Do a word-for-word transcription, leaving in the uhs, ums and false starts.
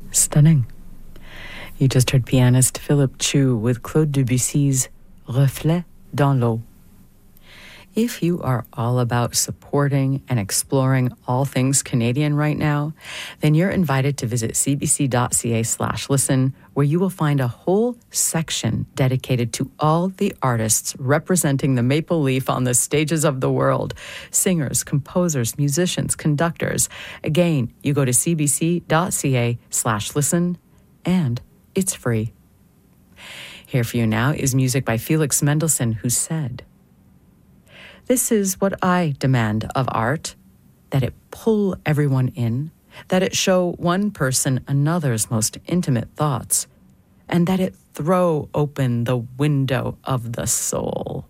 Stunning. You just heard pianist Philip Chu with Claude Debussy's Reflet dans l'eau. If you are all about supporting and exploring all things Canadian right now, then you're invited to visit cbc.ca slash listen, where you will find a whole section dedicated to all the artists representing the maple leaf on the stages of the world. Singers, composers, musicians, conductors. Again, you go to cbc.ca slash listen, and it's free. Here for you now is music by Felix Mendelssohn, who said, "This is what I demand of art, that it pull everyone in, that it show one person another's most intimate thoughts, and that it throw open the window of the soul."